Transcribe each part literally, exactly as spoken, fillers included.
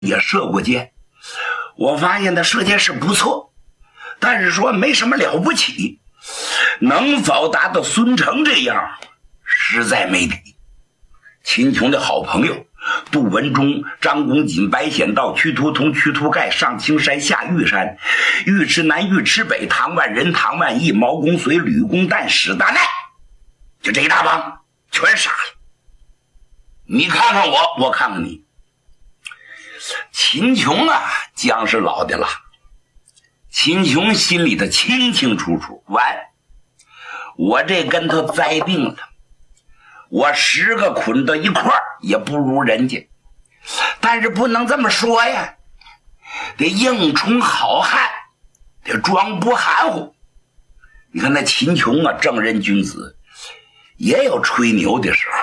也射过箭，我发现他射箭是不错，但是说没什么了不起，能否达到孙成这样，实在没底。秦琼的好朋友杜文忠、张公瑾、白显道、屈突通、屈突盖、上青山、下玉山、尉迟南、尉迟北、唐万人、唐万义、毛公遂、吕公旦、史大奈，就这一大帮全杀了。你看看我，我看看你。秦琼啊，姜是老的了。秦琼心里头清清楚楚，完，我这跟他栽定了，我十个捆到一块儿也不如人家，但是不能这么说呀，得硬充好汉，得装不含糊。你看那秦琼啊，正人君子，也有吹牛的时候。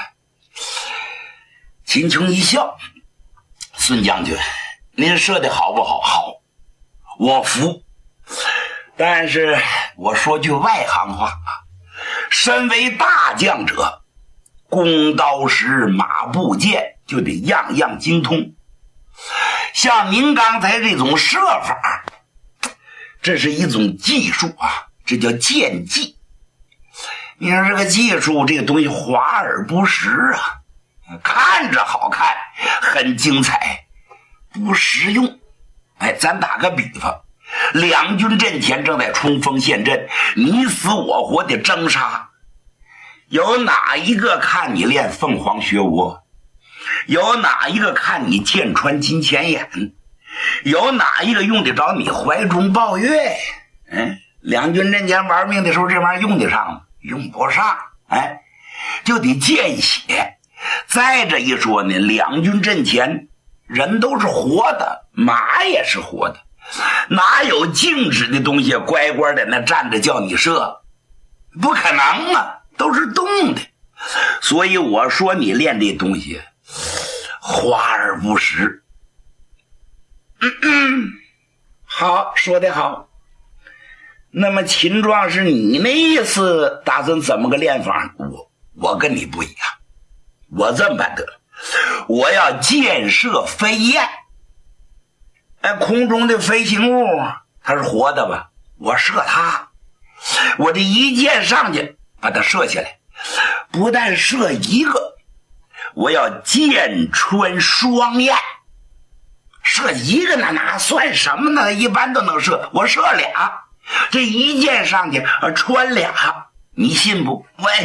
秦琼一笑，孙将军，您射的好不好？好，我服。但是我说句外行话啊，身为大将者，弓刀石马步箭就得样样精通。像您刚才这种射法，这是一种技术啊，这叫剑技。你说这个技术，这个东西华而不实啊，看着好看，很精彩，不实用。哎，咱打个比方，两军阵前正在冲锋陷阵，你死我活的争杀，有哪一个看你练凤凰学窝？有哪一个看你剑穿金钱眼？有哪一个用得着你怀中抱月？嗯，两军阵前玩命的时候，这玩意儿用得上吗？用不上。哎，就得见血。再这一说呢，两军阵前人都是活的，马也是活的，哪有静止的东西乖乖的那站着叫你射？不可能啊，都是动的。所以我说你练这东西华而不实。嗯嗯，好，说得好。那么秦壮士，你那意思打算怎么个练法？我我跟你不一样，我这么办得了，我要箭射飞燕。哎，空中的飞行物它是活的吧？我射它，我这一箭上去把它射下来，不但射一个，我要箭穿双燕。射一个那哪算什么呢？一般都能射，我射俩，这一箭上去穿俩，你信不？喂！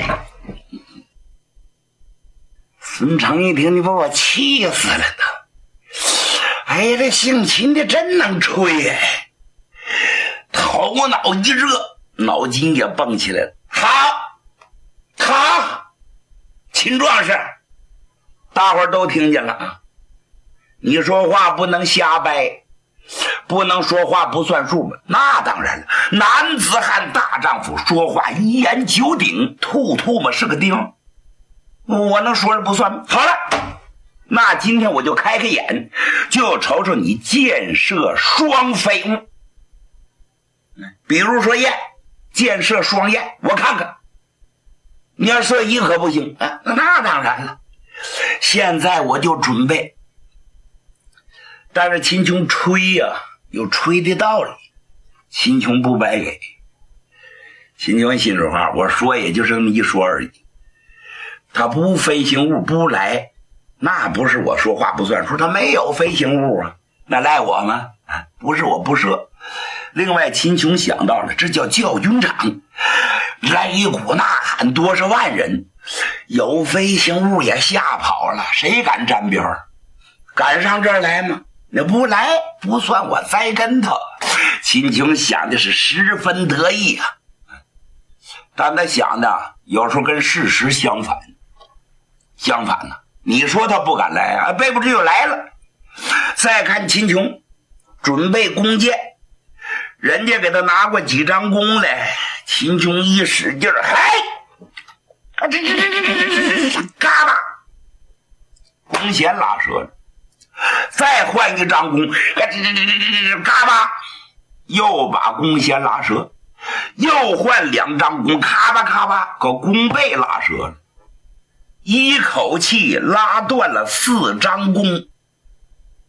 孙成一听，你把我气死了呢！哎呀，这姓秦的真能吹哎！头脑一热，脑筋也蹦起来了。好，好，秦壮士，大伙儿都听见了啊！你说话不能瞎掰，不能说话不算数吧？那当然了，男子汉大丈夫，说话一言九鼎，吐吐沫是个钉。我能说了不算吗？好了，那今天我就开开眼，就瞅瞅你箭射双飞物。比如说雁，箭射双雁，我看看。你要射一可不行啊，那当然了。现在我就准备。但是秦琼吹呀、啊，有吹的道理，秦琼不白给。秦琼心里话，我说也就是这么一说而已。他不飞行物不来，那不是我说话不算数，他没有飞行物啊，那赖我吗？啊，不是我不射。另外，秦琼想到了，这叫教军场，来一股呐喊，多少万人，有飞行物也吓跑了，谁敢沾边儿？赶上这儿来吗？那不来，不算我栽跟头。秦琼想的是十分得意啊，但他想的有时候跟事实相反。相反呢，你说他不敢来啊，背不住就来了。再看秦琼准备弓箭，人家给他拿过几张弓来，秦琼一使劲儿，嗨，啊这这这这这这嘎巴，弓弦拉折了。再换一张弓，嘎这这这这这嘎巴，又把弓弦拉折，又换两张弓，咔吧咔吧，把弓背拉折了。一口气拉断了四张弓，